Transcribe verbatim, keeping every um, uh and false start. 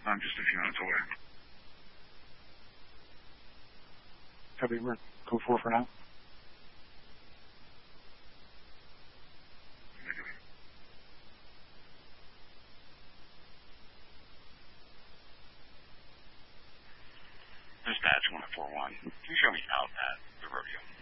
I'm just a few minutes away. Copy, we're code four for now. Dispatch one four one. Can you show me out at the rodeo?